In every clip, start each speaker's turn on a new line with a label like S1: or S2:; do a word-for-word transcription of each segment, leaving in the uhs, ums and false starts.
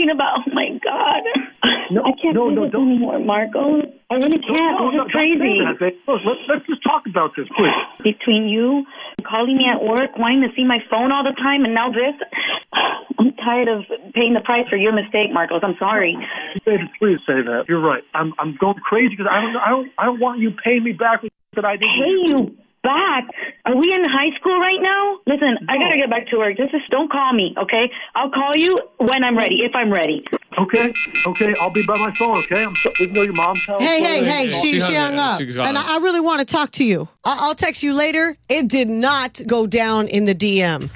S1: talking about? Oh, my God.
S2: No,
S1: I can't
S2: no,
S1: do
S2: no,
S1: this
S2: don't.
S1: anymore, Marco. I really can't.
S2: No, no,
S1: this is crazy.
S2: Don't say that, babe. Look, let's, let's just talk about this, please.
S1: Between you, calling me at work, wanting to see my phone all the time, and now this, I'm tired of paying the price for your mistake, Marcos. I'm sorry.
S2: Baby, please say that. You're right. I'm I'm going crazy because I don't I don't I don't want you paying me back that I didn't
S1: pay you back. Are we in high school right now? Listen,
S2: no.
S1: I gotta get back to work. Just, just don't call me, okay? I'll call you when I'm ready, if I'm ready.
S2: Okay, okay, I'll be by my phone. Okay, I'm so, even though your mom's house.
S3: Hey, hey, hey!
S4: Yeah,
S3: She
S4: she
S3: she
S4: hung
S3: hung
S4: up.
S3: up,
S4: She's
S3: and
S4: gone.
S3: I, I really want to talk to you. I, I'll text you later. It did not go down in the D M.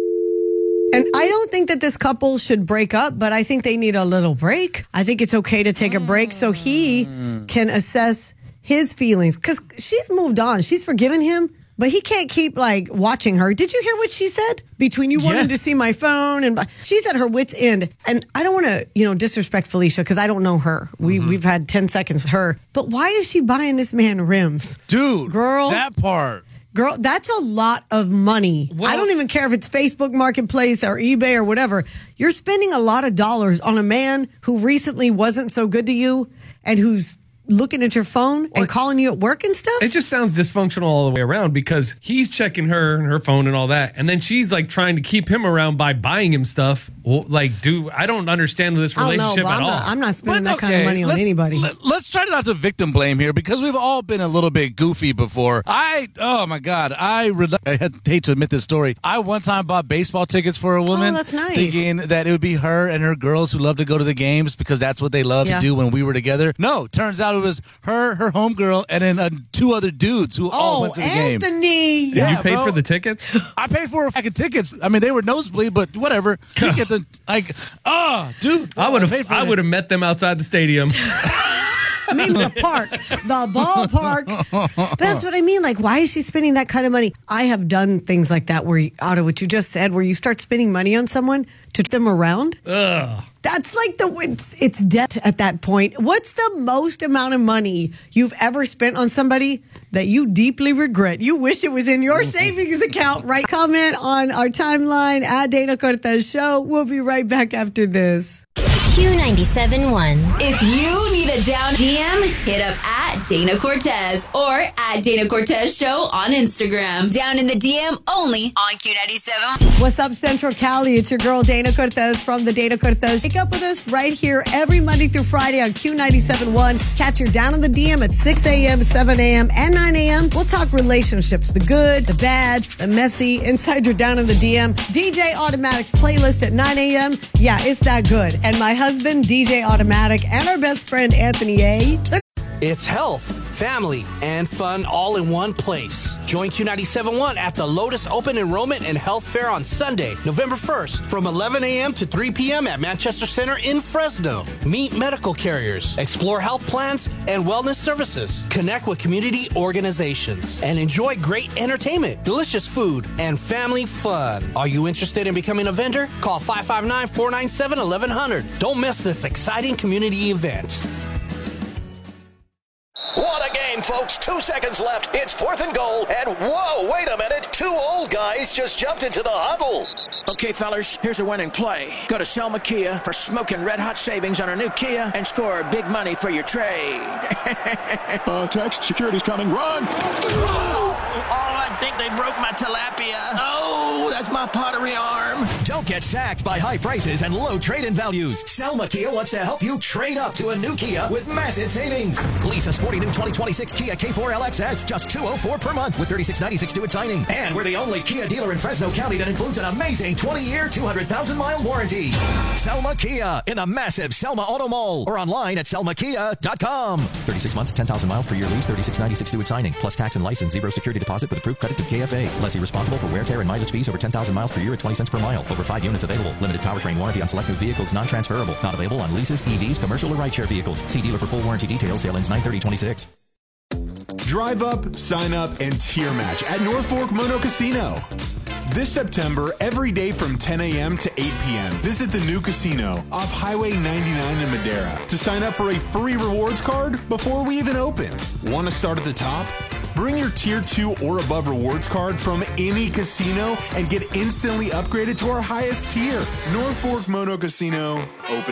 S3: And I don't think that this couple should break up, but I think they need a little break. I think it's okay to take a break so he can assess his feelings. Because she's moved on. She's forgiven him, but he can't keep, like, watching her. Did you hear what she said? Between you wanting
S4: Yeah.
S3: to see my phone and... She's at her wit's end. And I don't want to, you know, disrespect Felicia because I don't know her. We,
S4: Mm-hmm.
S3: We've had ten seconds with her. But why is she buying this man rims?
S5: Dude,
S3: Girl.
S5: that part.
S3: Girl, that's a lot of money.
S4: Well-
S3: I don't even care if it's Facebook Marketplace or eBay or whatever. You're spending a lot of dollars on a man who recently wasn't so good to you and who's looking at your phone and calling you at work and stuff.
S4: It just sounds dysfunctional all the way around because he's checking her and her phone and all that, and then she's like trying to keep him around by buying him stuff. Well, like, dude, I don't understand this
S3: I don't know,
S4: relationship
S3: but
S4: at
S3: I'm
S4: all.
S3: not, I'm not spending
S5: But,
S3: that kind of
S5: okay,
S3: money on
S5: let's-
S3: anybody.
S5: Let, us try not to victim blame here because we've all been a little bit goofy before. I, oh my God, I, re- I had- hate to admit this story. I one time bought baseball tickets for a woman.
S3: Oh, that's nice.
S5: Thinking that it would be her and her girls who love to go to the games because that's what they love
S3: Yeah.
S5: to do when we were together. No, turns out it was her, her homegirl, and then uh, two other dudes who all
S3: oh,
S5: went to the game.
S3: Anthony.
S4: Did
S5: Yeah,
S4: you pay
S5: bro.
S4: for the tickets?
S5: I paid for a pack of tickets. I mean, they were nosebleed, but whatever. You get the, like, oh, dude.
S4: I would
S5: paid
S4: have.
S5: for
S4: I
S5: it.
S4: would have met them outside the stadium.
S3: I mean, the park, the ballpark. But that's what I mean. Like, why is she spending that kind of money? I have done things like that where, you, out of what you just said, where you start spending money on someone to turn them around.
S4: Ugh.
S3: That's like the, it's, it's debt at that point. What's the most amount of money you've ever spent on somebody that you deeply regret? You wish it was in your savings account, right? Comment on our timeline at Dana Cortez Show. We'll be right back after this.
S6: Q ninety-seven one.
S7: If you need a down D M, hit up at Dana Cortez or at Dana Cortez Show on Instagram. Down in the D M only on Q ninety-seven.
S3: What's up, Central Cali? It's your girl, Dana Cortez from the Dana Cortez. Wake up with us right here every Monday through Friday on Q ninety-seven one. Catch her down in the D M at six a.m., seven a.m., and nine a.m. We'll talk relationships, the good, the bad, the messy. Inside your down in the D M. D J Automatic's playlist at nine a.m. Yeah, it's that good. And my husband, D J Automatic, and our best friend, Anthony A. The-
S8: It's health, family, and fun all in one place. Join Q ninety-seven point one at the Lotus Open Enrollment and Health Fair on Sunday, November first, from eleven a.m. to three p.m. at Manchester Center in Fresno. Meet medical carriers, explore health plans and wellness services, connect with community organizations, and enjoy great entertainment, delicious food, and family fun. Are you interested in becoming a vendor? Call five five nine, four nine seven, eleven hundred. Don't miss this exciting community event.
S9: What a game, folks. Two seconds left. It's fourth and goal. And whoa, wait a minute. Two old guys just jumped into the huddle.
S10: Okay, fellas, here's a winning play. Go to Selma Kia for smoking red-hot savings on a new Kia and score big money for your trade.
S11: uh, text, security's coming. Run!
S10: Oh, I think they broke my tilapia. Oh, that's my pottery arm.
S9: Don't get sacked by high prices and low trade-in values. Selma Kia wants to help you trade up to a new Kia with massive savings. Lease a sporty new twenty twenty-six Kia K four L X S, just two hundred four dollars per month with thirty-six ninety-six due at signing. And we're the only Kia dealer in Fresno County that includes an amazing twenty-year, two hundred thousand mile warranty. Selma Kia in the massive Selma Auto Mall or online at selma kia dot com. thirty-six month, ten thousand miles per year lease, thirty-six ninety-six due at signing, plus tax and license, zero security deposit with approved credit through K F A. Lessee responsible for wear, tear, and mileage fees over ten thousand miles per year at twenty cents per mile. Over five units available. Limited powertrain warranty on select new vehicles, non-transferable. Not available on leases, E Vs, commercial, or rideshare vehicles. See dealer for full warranty details. Sale ends nine thirty twenty-six.
S12: Drive up, sign up, and tier match at North Fork Mono Casino. This September, every day from ten a.m. to eight p.m., visit the new casino off Highway ninety-nine in Madera to sign up for a free rewards card before we even open. Want to start at the top? Bring your Tier two or above rewards card from any casino and get instantly upgraded to our highest tier. North Fork Mono Casino, open